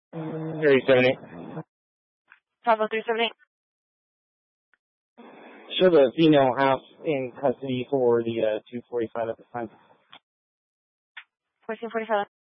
378. Bravo 378. Show the female out in custody for the 245 at the time. 1447.